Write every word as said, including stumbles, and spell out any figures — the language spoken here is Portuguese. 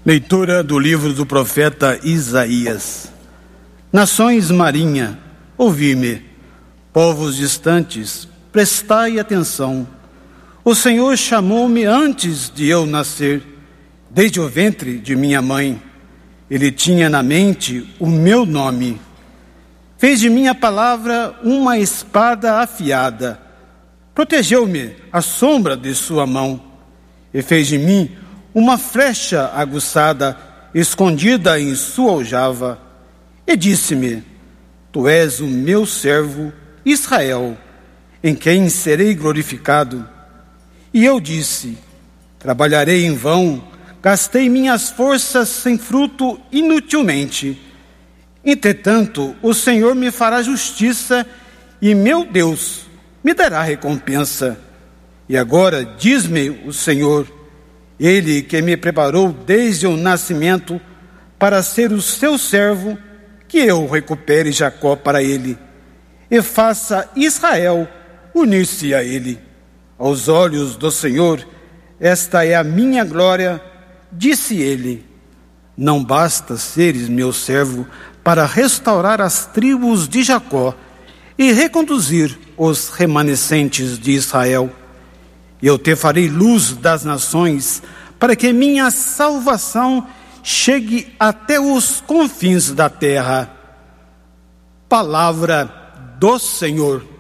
Leitura do livro do profeta Isaías. Nações marinha, ouvi-me. Povos distantes, prestai atenção. O Senhor chamou-me antes de eu nascer, desde o ventre de minha mãe. Ele tinha na mente o meu nome. Fez de minha palavra uma espada afiada. Protegeu-me à sombra de sua mão. E fez de mim uma flecha aguçada, escondida em sua aljava. E disse-me: Tu és o meu servo Israel, em quem serei glorificado. E eu disse: Trabalharei em vão, gastei minhas forças sem fruto inutilmente. Entretanto, o Senhor me fará justiça e meu Deus me dará recompensa. E agora diz-me o Senhor, Ele que me preparou desde o nascimento para ser o seu servo, que eu recupere Jacó para ele e faça Israel unir-se a ele. Aos olhos do Senhor, esta é a minha glória, disse ele. Não basta seres meu servo para restaurar as tribos de Jacó e reconduzir os remanescentes de Israel. Eu te farei luz das nações, para que minha salvação chegue até os confins da terra. Palavra do Senhor.